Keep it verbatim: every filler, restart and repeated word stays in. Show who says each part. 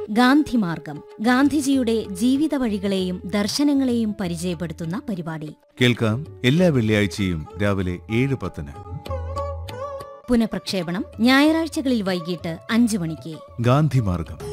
Speaker 1: ഗാന്ധിമാർഗം, ഗാന്ധിജിയുടെ ജീവിത വഴികളെയും ദർശനങ്ങളെയും പരിചയപ്പെടുത്തുന്ന പരിപാടി.
Speaker 2: കേൾക്കാം എല്ലാ വെള്ളിയാഴ്ചയും രാവിലെ ഏഴ് പത്തിന്.
Speaker 1: പുനഃപ്രക്ഷേപണം ഞായറാഴ്ചകളിൽ വൈകിട്ട് അഞ്ചു മണിക്ക്.
Speaker 2: ഗാന്ധിമാർഗം.